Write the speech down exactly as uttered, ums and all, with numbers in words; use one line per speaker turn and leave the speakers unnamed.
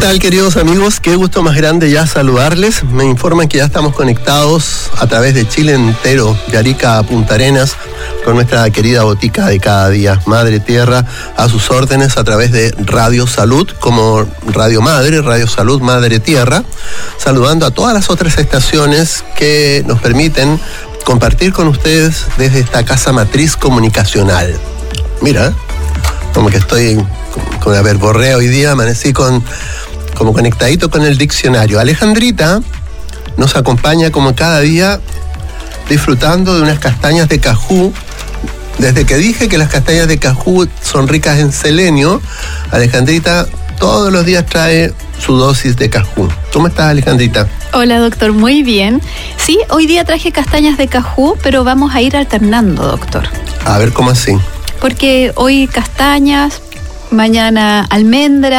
tal, queridos amigos? Qué gusto más grande ya saludarles. Me informan que ya estamos conectados a través de Chile entero, de Arica a Punta Arenas, con nuestra querida botica de cada día, Madre Tierra, a sus órdenes a través de Radio Salud, como Radio Madre, Radio Salud Madre Tierra, saludando a todas las otras estaciones que nos permiten compartir con ustedes desde esta casa matriz comunicacional. Mira, como que estoy con la verborrea hoy día, amanecí con, como conectadito con el diccionario. Alejandrita nos acompaña como cada día disfrutando de unas castañas de cajú. Desde que dije que las castañas de cajú son ricas en selenio, Alejandrita todos los días trae su dosis de cajú. ¿Cómo estás, Alejandrita?
Hola, doctor, muy bien. Sí, hoy día traje castañas de cajú, pero vamos a ir alternando, doctor.
A ver, ¿cómo así?
Porque hoy castañas, mañana almendras.